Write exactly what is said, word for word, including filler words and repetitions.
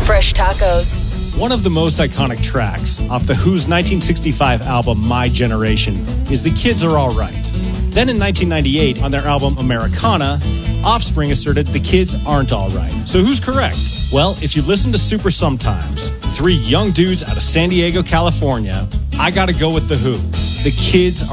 Fresh tacos. One of the most iconic tracks off the Who's nineteen sixty-five album My Generation is The Kids Are Alright. Then in nineteen ninety-eight, on their album Americana, Offspring asserted the kids aren't alright. So who's correct? Well, if you listen to Super Sometimes, three young dudes out of San Diego, California, I gotta go with The Who. The kids